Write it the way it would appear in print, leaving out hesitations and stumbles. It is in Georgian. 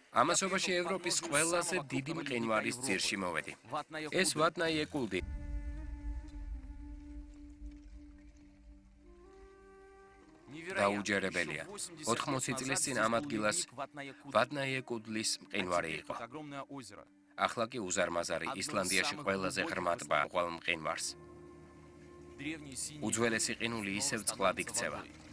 ამასობაში ევროპის ყველაზე დიდი მყინვარის ძირში მოვედი. ეს ვატნაიე კულდი. დაუჯერებელია. 80 წლის წინ ამ ადგილას ვატნაიე კუდლის მყინვარი იყო. ახლა კი უზარმაზარი ისლანდიაში ყველაზე ღრმა ტბა ყვალ მყინვარს. უძველესი ყინული ისევ წყლად იქცევა.